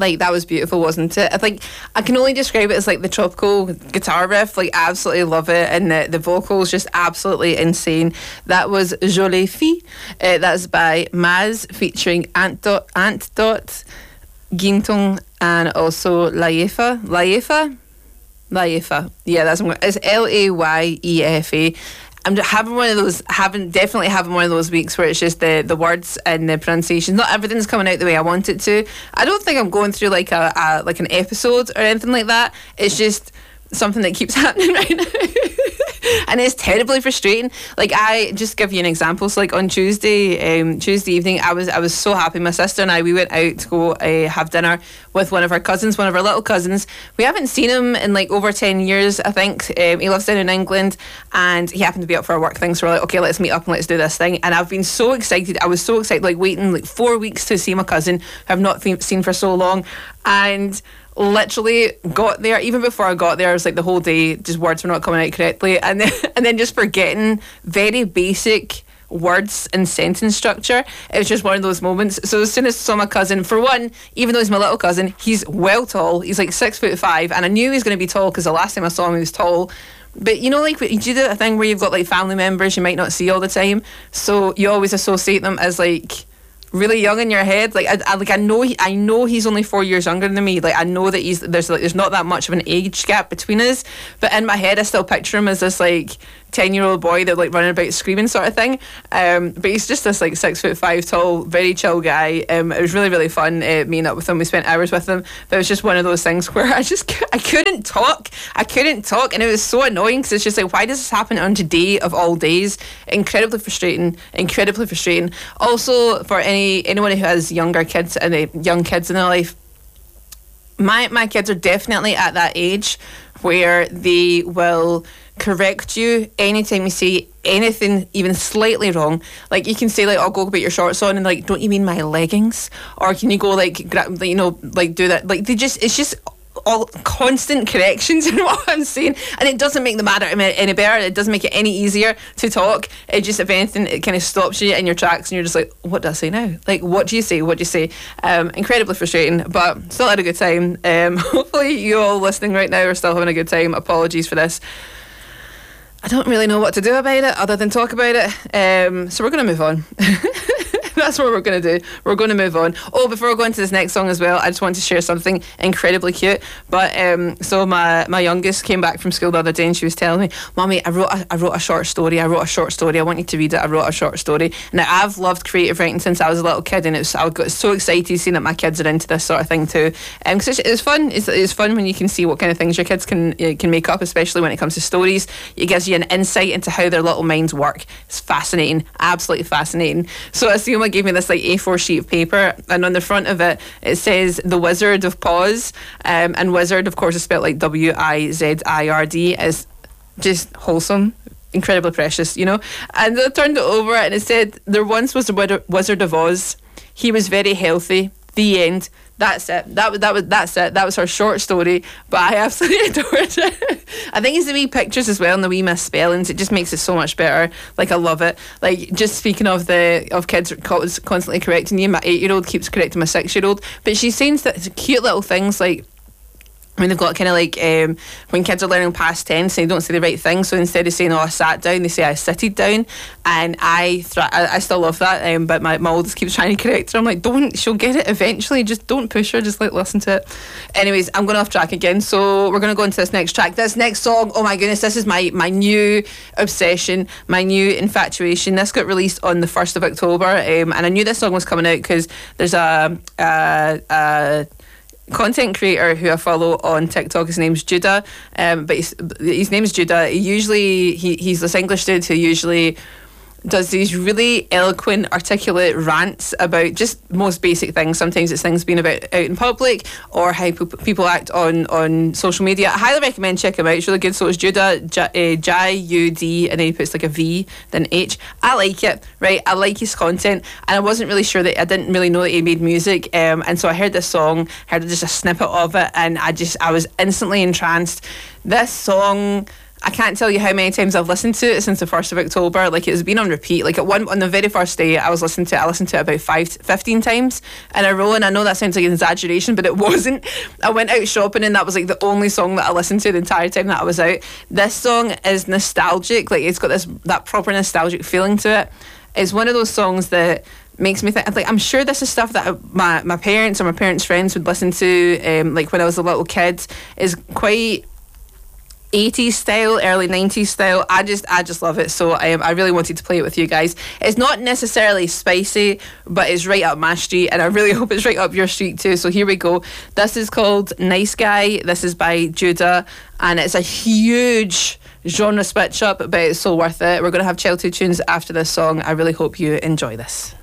Like, that was beautiful, wasn't it? I think I can only describe it as like the tropical guitar riff. Like, absolutely love it. And the vocals just absolutely insane. That was Jolie Fille. That's by Maz featuring Ant Dot, Gintung, and also Layefa. Yeah, that's it's Layefa. I'm having one of those. Definitely having one of those weeks where it's just the words and the pronunciation. Not everything's coming out the way I want it to. I don't think I'm going through like like an episode or anything like that. It's just something that keeps happening right now. And it's terribly frustrating. Like, I just give you an example. So like on Tuesday evening, I was so happy. My sister and I, we went out to go have dinner with one of our little cousins. We haven't seen him in like over 10 years, I think. He lives down in England, and he happened to be up for a work thing, so we're like, okay, let's meet up and let's do this thing. And I've been so excited. I was so excited, like waiting like 4 weeks to see my cousin, who I've not seen for so long. And literally got there. Even before I got there, I was like, the whole day just words were not coming out correctly, and then just forgetting very basic words and sentence structure. It was just one of those moments. So as soon as I saw my cousin, for one, even though he's my little cousin, he's well tall. He's like 6'5", and I knew he was going to be tall because the last time I saw him he was tall. But you know, like, you do that thing where you've got like family members you might not see all the time, so you always associate them as like really young in your head. Like, I know he's only 4 years younger than me. Like, I know that there's not that much of an age gap between us, but in my head I still picture him as this like 10-year-old boy that like running about screaming sort of thing. But he's just this like 6'5" tall, very chill guy. It was really, really fun meeting up with him. We spent hours with him, but it was just one of those things where I couldn't talk, and it was so annoying because it's just like, why does this happen on today of all days? Incredibly frustrating. Also, for anyone who has young kids in their life, my kids are definitely at that age where they will correct you anytime you say anything even slightly wrong. Like, you can say like, "I'll go put your shorts on," and like, "Don't you mean my leggings?" Or can you go like, do that? Like, it's just all constant corrections in what I'm saying, and it doesn't make the matter any better. It doesn't make it any easier to talk. It just, if anything, it kind of stops you in your tracks, and you're just like, what do I say now? Like, what do you say? Incredibly frustrating, but still had a good time. Hopefully you all listening right now are still having a good time. Apologies for this. I don't really know what to do about it other than talk about it. So we're going to move on. That's what we're going to do. We're going to move on. Oh, before we go into this next song as well, I just want to share something incredibly cute. But so my youngest came back from school the other day, and she was telling me, "Mommy, I wrote a short story. I want you to read it. I wrote a short story." Now, I've loved creative writing since I was a little kid, and I got so excited seeing that my kids are into this sort of thing too. Because it's fun. It's fun when you can see what kind of things your kids can make up, especially when it comes to stories. It gives you an insight into how their little minds work. It's fascinating, absolutely fascinating. So Asuma gave me this like A4 sheet of paper, and on the front of it says "The Wizard of Pause," and wizard, of course, is spelled like Wizard. Is just wholesome, incredibly precious, you know. And I turned it over, and it said, "There once was a Wizard of Oz. He was very healthy. The end." That's it. That's it. That was her short story, but I absolutely adored it. I think it's the wee pictures as well and the wee misspellings. It just makes it so much better. Like, I love it. Like, just speaking of kids constantly correcting you, my 8-year-old keeps correcting my 6-year-old, but she's saying that cute little things like, when they've got kind of like when kids are learning past tense, they don't say the right thing, so instead of saying, "Oh, I sat down," they say, "I sitted down." And I still love that, but my oldest keeps trying to correct her. I'm like, don't, she'll get it eventually, just don't push her, just like listen to it. Anyways, I'm going off track again, so we're going to go into this next track. This next song, oh my goodness, this is my new obsession, my new infatuation. This got released on the 1st of October, and I knew this song was coming out because there's a content creator who I follow on TikTok. His name's Judah, but his name's Judah. He's this English dude who usually does these really eloquent, articulate rants about just most basic things. Sometimes it's things being about out in public or how people act on social media. I highly recommend check him out. It's really good. So it's Judah, J-U-D, and then he puts like a V, then H. I like it, right? I like his content, and I wasn't really sure I didn't really know that he made music, and so I heard this song, heard just a snippet of it, and I was instantly entranced. This song, I can't tell you how many times I've listened to it since the 1st of October. Like, it's been on repeat. Like, on the very first day I listened to it about 15 times in a row, and I know that sounds like an exaggeration, but it wasn't. I went out shopping and that was like the only song that I listened to the entire time that I was out. This song is nostalgic. Like, it's got that proper nostalgic feeling to it. It's one of those songs that makes me think, like, I'm sure this is stuff that my parents or my parents' friends would listen to, like when I was a little kid. Is quite 80s style, early 90s style. I just love it. So I really wanted to play it with you guys. It's not necessarily spicy, but it's right up my street, and I really hope it's right up your street too. So here we go. This is called Nice Guy. This is by Judah, and it's a huge genre switch up, but it's so worth it. We're going to have childhood tunes after this song. I really hope you enjoy this.